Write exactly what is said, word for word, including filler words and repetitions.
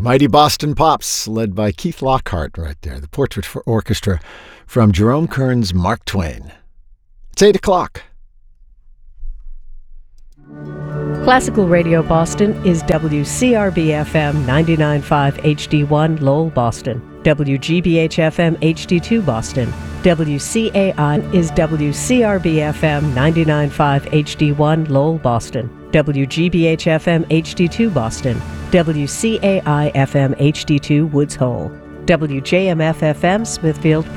Mighty Boston Pops, led by Keith Lockhart right there. The Portrait for Orchestra from Jerome Kern's Mark Twain. It's eight o'clock. Classical Radio Boston is W C R B F M ninety-nine point five H D one Lowell, Boston. W G B H F M H D two Boston. W C A I is W C R B F M ninety-nine point five H D one Lowell, Boston. W G B H F M H D two Boston. W C A I F M H D two Woods Hole. W J M F F M Smithfield,